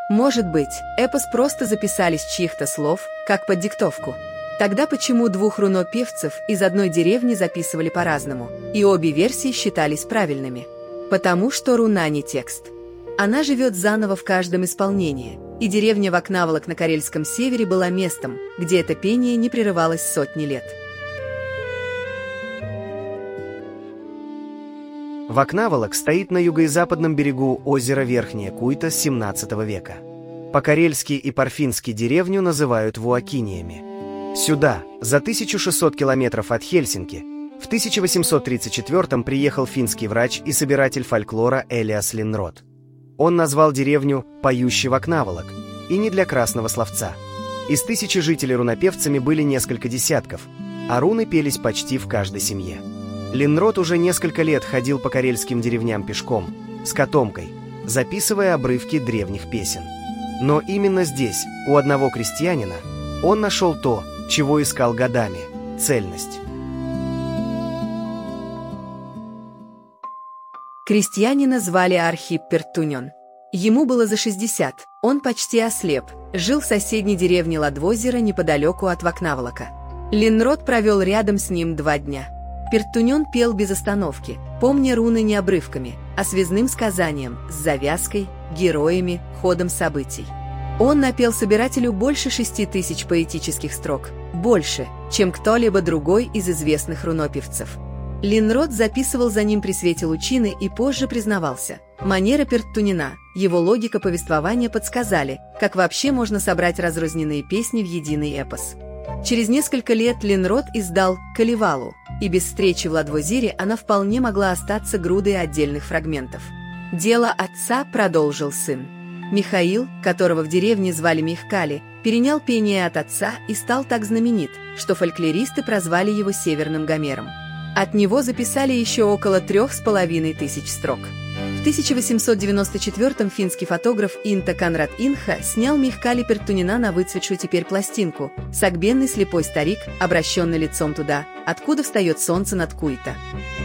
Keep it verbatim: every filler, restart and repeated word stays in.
Может быть, эпос просто записали с чьих-то слов, как под диктовку. Тогда почему двух руно-певцев из одной деревни записывали по-разному, и обе версии считались правильными? Потому что руна не текст. Она живет заново в каждом исполнении, и деревня Вакнаволок на Карельском севере была местом, где это пение не прерывалось сотни лет. Вакнаволок стоит на юго-западном берегу озера Верхняя Куйта с семнадцатого века. По-карельски и по-фински деревню называют Вуакиниями. Сюда, за тысячу шестьсот километров от Хельсинки, в тысяча восемьсот тридцать четвёртом приехал финский врач и собиратель фольклора Элиас Линнрот. Он назвал деревню «Поющий Вакнаволок», и не для красного словца. Из тысячи жителей рунопевцами были несколько десятков, а руны пелись почти в каждой семье. Линнрот уже несколько лет ходил по карельским деревням пешком, с котомкой, записывая обрывки древних песен. Но именно здесь, у одного крестьянина, он нашел то, чего искал годами – цельность. Крестьянина звали Архип Пертунен. Ему было за шестьдесят, он почти ослеп, жил в соседней деревне Ладвозера неподалеку от Вакнаволока. Линнрот провел рядом с ним два дня. Пертунен пел без остановки, помня руны не обрывками, а связным сказанием, с завязкой, героями, ходом событий. Он напел собирателю больше шести тысяч поэтических строк, больше, чем кто-либо другой из известных рунопевцев. Линнрот записывал за ним при свете лучины и позже признавался. Манера Пертунена, его логика повествования подсказали, как вообще можно собрать разрозненные песни в единый эпос. Через несколько лет Линнрот издал «Калевалу», и без встречи в Ладвозере она вполне могла остаться грудой отдельных фрагментов. Дело отца продолжил сын. Михаил, которого в деревне звали Михкали, перенял пение от отца и стал так знаменит, что фольклористы прозвали его Северным Гомером. От него записали еще около трех с половиной тысяч строк. В тысяча восемьсот девяносто четвёртом финский фотограф Инта Конрад Инха снял Михкали Пертунена на выцветшую теперь пластинку «Согбенный слепой старик, обращенный лицом туда, откуда встает солнце над Куйта».